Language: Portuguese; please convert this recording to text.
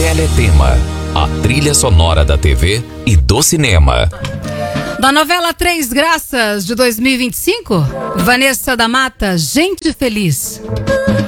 Teletema, a trilha sonora da TV e do cinema. Da novela Três Graças de 2025, Vanessa da Mata, Gente Feliz.